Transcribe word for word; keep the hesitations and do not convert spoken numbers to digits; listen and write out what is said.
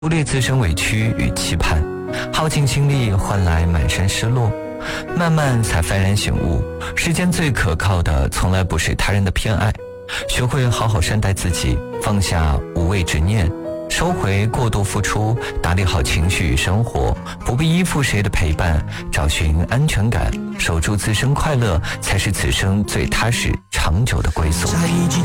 忽略自身委屈与期盼，耗尽心力换来满身失落，慢慢才幡然醒悟，世间最可靠的从来不是他人的偏爱。学会好好善待自己，放下无谓执念，收回过度付出，打理好情绪与生活，不必依附谁的陪伴，找寻安全感，守住自身快乐，才是此生最踏实长久的归宿。